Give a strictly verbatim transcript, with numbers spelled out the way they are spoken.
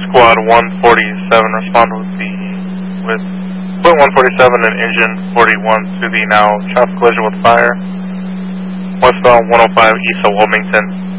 Squad one forty-seven, respond with the with Split one forty-seven and Engine forty-one to the now Chops collision with fire. Westbound one oh five east of Wilmington.